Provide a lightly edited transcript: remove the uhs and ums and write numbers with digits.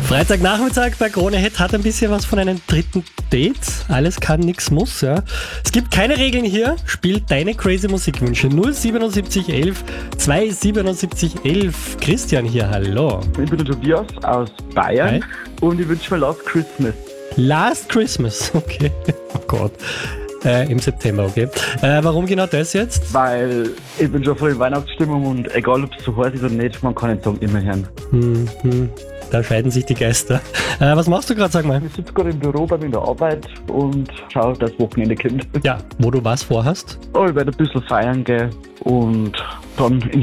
Freitagnachmittag bei Krone Hit hat ein bisschen was von einem dritten Date. Alles kann, nix muss, ja. Es gibt keine Regeln hier. Spiel deine crazy Musikwünsche. 07711 27711. Christian hier, hallo. Ich bin der Tobias aus Bayern. Hi. Und ich wünsche mir Last Christmas. Last Christmas, okay. Oh Gott. Im September, okay. Warum genau das jetzt? Weil ich bin schon voll in Weihnachtsstimmung und egal ob es so heiß ist oder nicht, man kann den Song immer hören. Da scheiden sich die Geister. Was machst du gerade, sag mal? Ich sitze gerade im Büro bei mir in der Arbeit und schaue, dass das Wochenende kommt. Ja, wo du was vorhast? Oh, ich werde ein bisschen feiern gehen und dann in